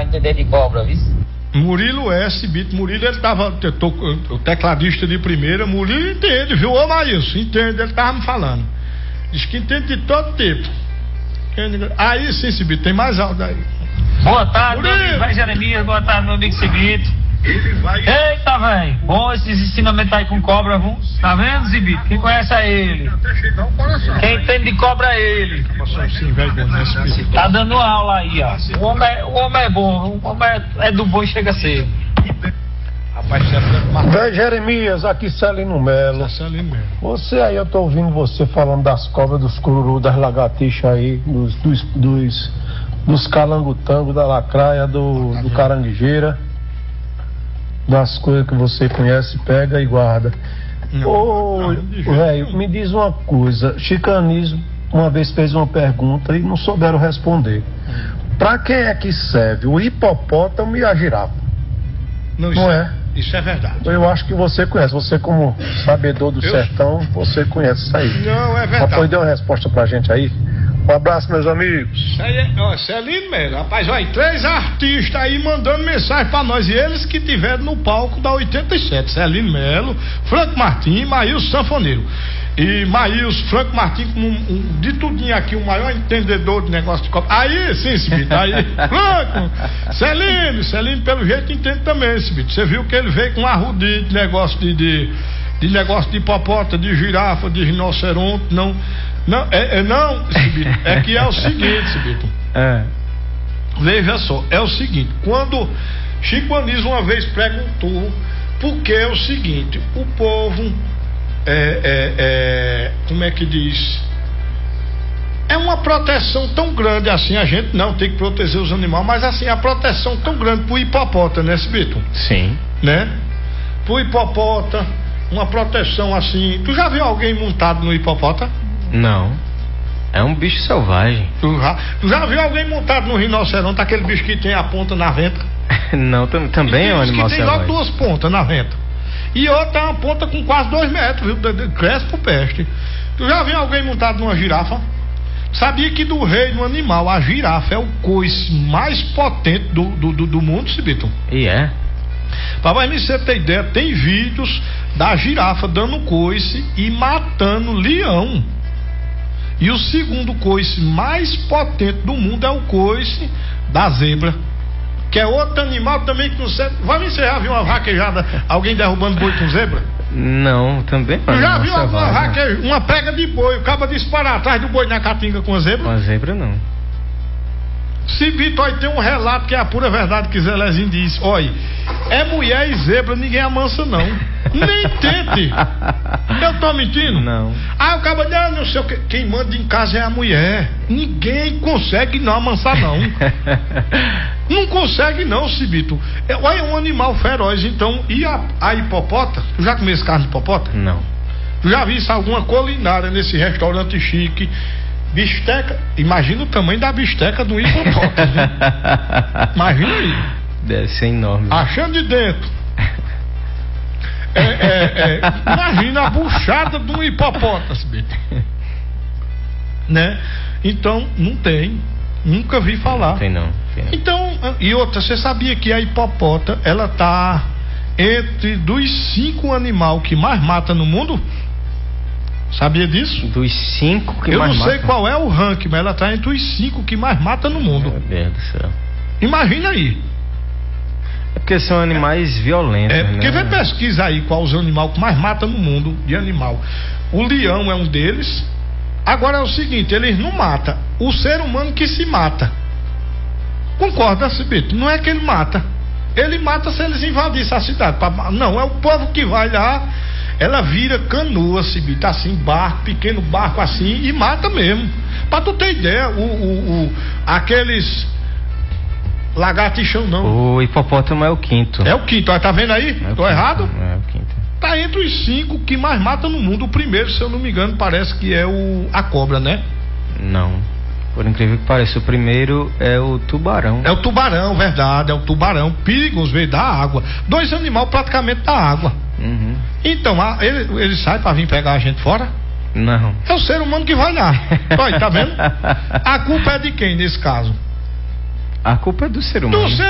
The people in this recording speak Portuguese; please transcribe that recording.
pra entender de cobra, viu? Murilo S. Bito. Murilo, ele tava, o tecladista de primeira. Murilo entende, viu? Ô Maílson, entende, ele tava me falando. Diz que entende de todo tipo. Aí sim, Cibito, tem mais áudio aí. Boa tarde, meu amigo Vai Jeremias. Boa tarde, meu amigo Cibito. Eita, velho. Bom esses ensinamentos aí com cobra, viu? Tá vendo, Cibito? Quem conhece é ele. Quem entende de cobra é ele. Tá dando aula aí, ó. O homem é bom. O homem é do bom e chega cedo. Véi Jeremias, aqui Celino Melo. Você aí, eu tô ouvindo você falando das cobras, dos cururu, das lagartixas aí, dos calangutangos, da lacraia, do caranguejeira, das coisas que você conhece, pega e guarda. Ô, velho, me diz uma coisa, Chicanismo uma vez fez uma pergunta e não souberam responder. Pra quem é que serve o hipopótamo e a girafa? Não é? Isso é verdade. Eu acho que você conhece, você como sabedor do sertão, você conhece isso aí. Não, é verdade. Rapaz, dê uma resposta pra gente aí. Um abraço, meus amigos. Isso aí é lindo mesmo. Rapaz, olha, 3 artistas aí mandando mensagem pra nós. E eles que tiveram no palco da 87. Celino Melo, Franco Martim, Maílson Sanfoneiro. E Maílson, Franco Martim, de tudinho aqui, o maior entendedor de negócio de copa. Aí, sim, esse bicho, aí, Franco, Celino, pelo jeito entende também esse bicho. Você viu que ele veio com um arrudinho de negócio de hipopótamo, de girafa, de rinoceronte, não, Cibito, é que é o seguinte, Cibito. Veja só, é o seguinte, quando Chico Anísio uma vez perguntou, porque é o seguinte, o povo, como é que diz? É uma proteção tão grande assim, a gente não tem que proteger os animais, mas assim, a proteção tão grande pro hipopótamo, né, Cibito? Sim. Né? Pro hipopótamo, uma proteção assim. Tu já viu alguém montado no hipopótamo? Não. É um bicho selvagem. Tu já viu alguém montado no rinoceronte, aquele bicho que tem a ponta na venta? Não, também é um animal que tem selvagem. logo 2 pontas na venta. E outra é uma ponta com quase 2 metros, viu? Cresce por peste. Tu já viu alguém montado numa girafa? Sabia que do reino animal, a girafa é o coice mais potente do mundo, Cibito? E é? Pra você ter ideia, tem vídeos da girafa dando coice e matando leão. E o segundo coice mais potente do mundo é o coice da zebra, que é outro animal também que não serve. Vai me encerrar, viu uma vaquejada, alguém derrubando boi com zebra? Não, também não. Já viu alguma vaquejada, uma pega de boi, o cabo disparar atrás do boi na caatinga com a zebra? Com a zebra não. Cibito, aí tem um relato que é a pura verdade que Zé Lezinho disse. Olha, é mulher e zebra, ninguém amansa não. Nem tente. Eu tô mentindo? Não. Aí o cara diz, não sei o que. Quem manda em casa é a mulher. Ninguém consegue não amansar não. Não consegue não, Cibito. Olha, é um animal feroz, então. E a hipopótamo? Tu já comeu esse carne de hipopótamo? Não. Tu já viste alguma culinária nesse restaurante chique? Bisteca, imagina o tamanho da bisteca do hipopótamo. Imagina aí. Deve ser enorme. Achando de dentro. Imagina a buchada de um hipopótamo, né? Então, não tem. Nunca vi falar. Não tem não. Então, e outra, você sabia que a hipopótamo, ela tá entre dos 5 animais que mais mata no mundo? Sabia disso? Dos 5 que eu mais não sei mata? qual é o ranking, mas ela tá entre os 5 que mais mata no mundo. Meu Deus do céu. Imagina aí. É porque são animais violentos. Porque né? vem pesquisa aí qual os animais que mais mata no mundo de animal. O leão é um deles. Agora é o seguinte, eles não matam. O ser humano que se mata. Concorda, Cibito? Não é que ele mata. Ele mata se eles invadissem a cidade. Não, é o povo que vai lá. Ela vira canoa, Cibito, assim, barco, pequeno barco assim, e mata mesmo. Pra tu ter ideia, aqueles lagartixão não. O hipopótamo é o 5º. É o 5º, tá vendo aí? Tô errado? É o 5º. Tá entre os 5 que mais mata no mundo. O primeiro, se eu não me engano, parece que é a cobra, né? Não. Por incrível que pareça, o primeiro é o tubarão. É o tubarão, verdade, é o tubarão. Perigoso, veio da água. 2 animais praticamente da água. Uhum. Então, ele sai pra vir pegar a gente fora? Não. É o ser humano que vai lá. Olha, tá vendo? A culpa é de quem nesse caso? A culpa é do ser humano.